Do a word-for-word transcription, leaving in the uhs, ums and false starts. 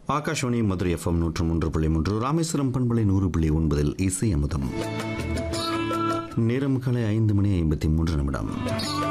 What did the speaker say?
Akashvani Madurai FM நூற்று மூன்று புள்ளி மூன்று, ராமேஸ்வரம் பண்பலை நூறு புள்ளி ஒன்பதில் இசை அமுதம். நேரம் காலை ஐந்து மணி ஐம்பத்தி மூன்று நிமிடம்.